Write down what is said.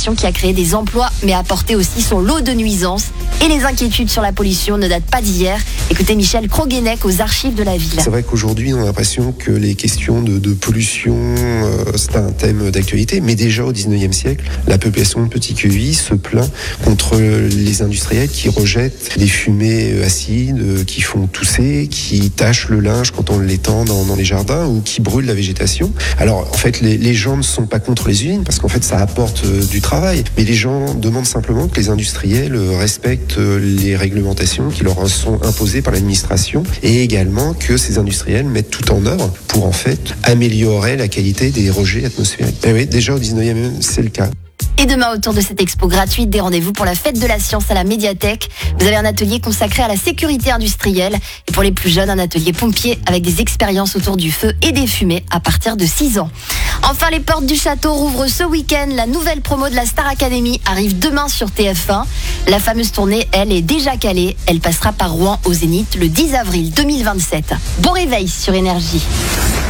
innovation qui a créé des emplois, mais a apporté aussi son lot de nuisances. Et les inquiétudes sur la pollution ne datent pas d'hier. Écoutez Michel Kroguenec aux archives de la ville. C'est vrai qu'aujourd'hui, on a l'impression que les questions de pollution, c'est un thème d'actualité. Mais déjà au 19e siècle, la population de Petit Queville se plaint contre les industriels qui rejettent des fumées acides, qui font tousser, qui tachent le linge quand on l'étend dans les jardins ou qui brûlent la végétation. Alors en fait, les gens ne sont pas contre les usines parce qu'en fait, ça apporte du travail. Mais les gens demandent simplement que les industriels respectent les réglementations qui leur sont imposées par l'administration et également que ces industriels mettent tout en œuvre pour en fait améliorer la qualité des rejets atmosphériques. Et oui, déjà au 19e, c'est le cas. Et demain, autour de cette expo gratuite, des rendez-vous pour la fête de la science à la médiathèque. Vous avez un atelier consacré à la sécurité industrielle. Et pour les plus jeunes, un atelier pompier avec des expériences autour du feu et des fumées à partir de 6 ans. Enfin, les portes du château rouvrent ce week-end. La nouvelle promo de la Star Academy arrive demain sur TF1. La fameuse tournée, elle, est déjà calée. Elle passera par Rouen au Zénith le 10 avril 2027. Bon réveil sur Énergie.